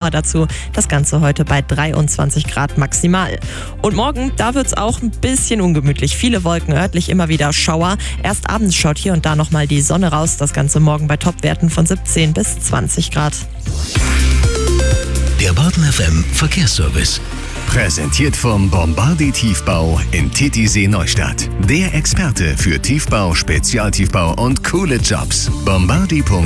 wärmer dazu. Das Ganze heute bei 23 Grad maximal. Und morgen, da wird es auch ein bisschen ungemütlich. Viele Wolken, örtlich immer wieder Schauer. Erst abends schaut hier und da nochmal die Sonne raus. Das Ganze morgen bei Topwerten von 17 bis 20 Grad. Der Baden FM Verkehrsservice. Präsentiert vom Bombardi Tiefbau in Titisee Neustadt. Der Experte für Tiefbau, Spezialtiefbau und coole Jobs. Bombardi.de